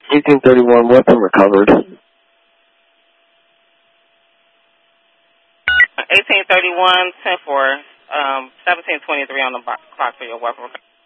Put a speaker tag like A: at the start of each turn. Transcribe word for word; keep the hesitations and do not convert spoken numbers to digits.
A: eighteen thirty-one, weapon recovered.
B: eighteen thirty-one, ten four, um, seventeen twenty-three on the clock for your weapon recovery.